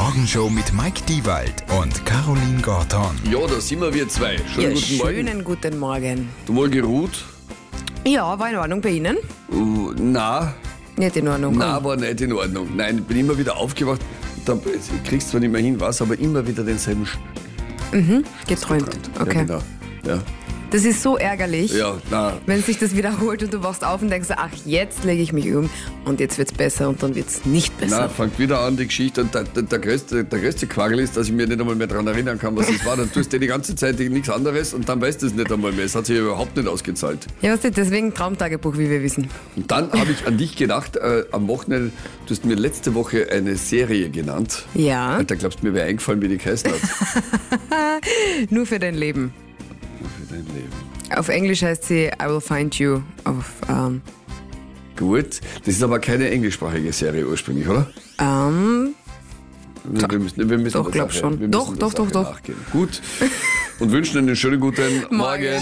Morgenshow mit Mike Diewald und Caroline Gorton. Ja, da sind wir zwei. Schönen guten Morgen. Schönen guten Morgen. Du mal geruht? Ja, war in Ordnung bei Ihnen? Nein, Nicht in Ordnung. war nicht in Ordnung. Nein, ich bin immer wieder aufgewacht. Da kriegst zwar nicht mehr hin, was, aber immer wieder denselben Geträumt. Okay. Ja, genau. Ja, Das ist so ärgerlich, nein. wenn sich das wiederholt und du wachst auf und denkst, ach, jetzt lege ich mich um und jetzt wird's besser und dann wird's nicht besser. Nein, fängt wieder an die Geschichte und der größte Quagel ist, dass ich mir nicht einmal mehr daran erinnern kann, was es war. Dann tust du die ganze Zeit nichts anderes und dann weißt du es nicht einmal mehr. Es hat sich überhaupt nicht ausgezahlt. Ja, weißt du, deswegen Traumtagebuch, wie wir wissen. Und dann habe ich an dich gedacht, am Wochenende, du hast mir letzte Woche eine Serie genannt. Ja, Da glaubst du, mir wäre eingefallen, wie die geheißen hat. nur für dein Leben. Für dein Leben. Auf Englisch heißt sie I Will Find You. Gut, das ist aber keine englischsprachige Serie ursprünglich, oder? Wir müssen Doch, der glaub Sache- schon. wir müssen Doch, der doch, Sache doch, doch. nachgehen. Gut, und wünschen einen schönen guten Morgen.